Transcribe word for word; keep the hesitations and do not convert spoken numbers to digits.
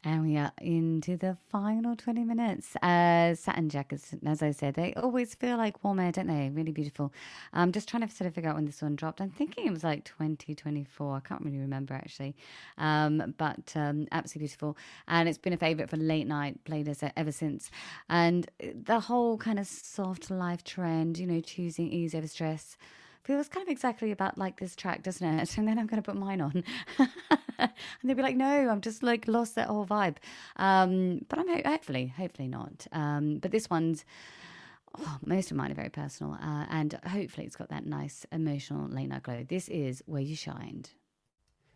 And we are into the final twenty minutes. Uh, satin jackets, as I said, they always feel like warm air, don't they? Really beautiful. I'm just trying to sort of figure out when this one dropped. I'm thinking it was like twenty twenty-four. I can't really remember actually. Um, but um, absolutely beautiful. And it's been a favorite for late night playlists ever since. And the whole kind of soft life trend, you know, choosing ease over stress feels kind of exactly about like this track, doesn't it? And then I'm going to put mine on. And they'll be like, no, I'm just like lost that whole vibe. Um, but I'm ho- hopefully, hopefully not. Um, but this one's, oh, most of mine are very personal. Uh, and hopefully it's got that nice emotional late night glow. This is Where You Shined.